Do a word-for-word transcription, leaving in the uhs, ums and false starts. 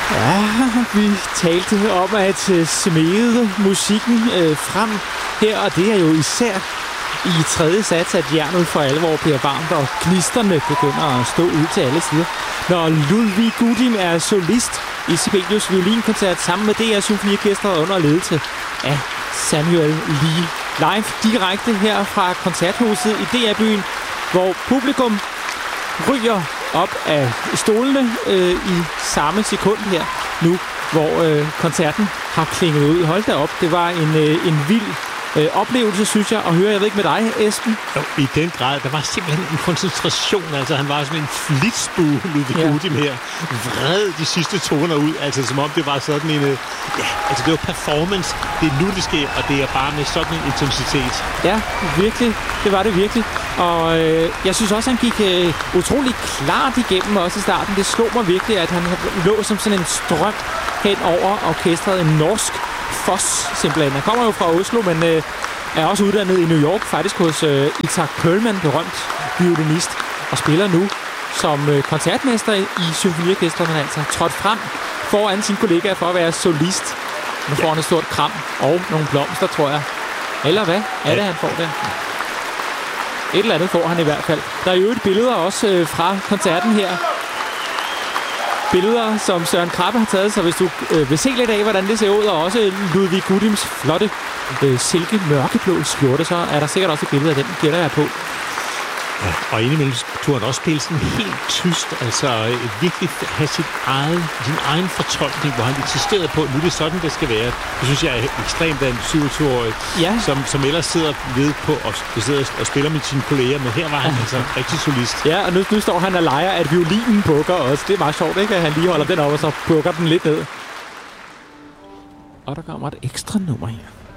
Ja, vi talte om at uh, smede musikken uh, frem her, og det er jo især i tredje sats, at jernet for alvor bliver varmt, og gnisterne begynder at stå ud til alle sider. Når Ludvig Gudim er solist i Sibelius violinkoncert sammen med D R Symfoniorkestret under ledelse af Samuel Lee. Live direkte her fra koncerthuset i D R-byen, hvor publikum ryger op af stolene øh, i samme sekund her nu, hvor øh, koncerten har klinget ud. Hold da op, det var en, øh, en vild øh, oplevelse, synes jeg, at høre. Jeg ved ikke med dig, Esben? Jo, i den grad. Der var simpelthen en koncentration. Altså, han var sådan en flitsbue, Ludvig Ja. Gudim her. Vred de sidste toner ud. Altså, som om det var sådan en... Øh, ja, altså, det var performance. Det er nu, det sker, og det er bare med sådan en intensitet. Ja, virkelig. Det var det virkelig. Og øh, jeg synes også, han gik øh, utrolig klart igennem også i starten. Det slog mig virkelig, at han lå som sådan en strøm hen over orkestret. En norsk fos, simpelthen. Han kommer jo fra Oslo, men øh, er også uddannet i New York, faktisk hos øh, Itzhak Perlman, berømt violinist, og spiller nu som øh, koncertmester i, i symfoniorkestret, men altså trådt frem foran sine kollegaer for at være solist. Nu får han et stort kram og nogle blomster, tror jeg. Eller hvad er det, han får der? Et eller andet får han i hvert fald. Der er jo et billeder også øh, fra koncerten her. Billeder, som Søren Krabbe har taget, så hvis du øh, vil se lidt af, hvordan det ser ud, og også Ludvig Gudims flotte øh, silke mørkeblå skjorte, så er der sikkert også et billede af den, gætter jeg på. Ja, og indimellem turde han også spille sådan helt tyst, altså øh, virkelig have sit eget, sin egen fortolkning, hvor han insisterede på, nu er det sådan, det skal være. Det synes jeg er ekstremt af en syvogtyve-årig, Ja. som, som ellers sidder ved på og, sidder og spiller med sine kolleger, men her var han altså rigtig solist. Ja, og nu, nu står han og leger, at violinen bukker også. Det er meget sjovt, ikke? At han lige holder den op, og så bukker den lidt ned. Og der kommer et ekstra nummer her.